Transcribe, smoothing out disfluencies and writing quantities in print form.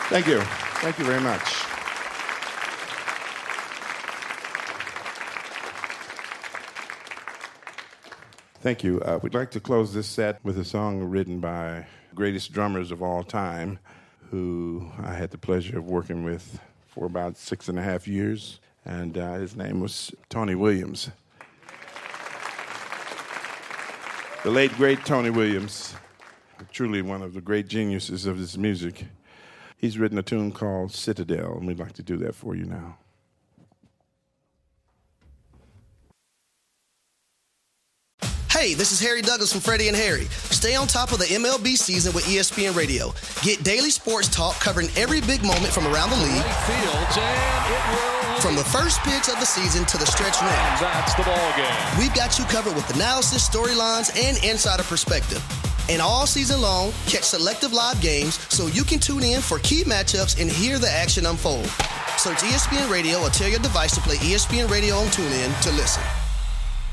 Thank you. Thank you very much. Thank you. We'd like to close this set with a song written by the greatest drummers of all time, who I had the pleasure of working with for about 6.5 years, and his name was Tony Williams. The late, great Tony Williams, truly one of the great geniuses of this music. He's written a tune called Citadel, and we'd like to do that for you now. Hey, this is Harry Douglas from Freddie and Harry. Stay on top of the MLB season with ESPN Radio. Get daily sports talk covering every big moment from around the league. From the first pitch of the season to the stretch run. That's the ball game. We've got you covered with analysis, storylines, and insider perspective. And all season long, catch selective live games so you can tune in for key matchups and hear the action unfold. Search ESPN Radio or tell your device to play ESPN Radio on TuneIn to listen.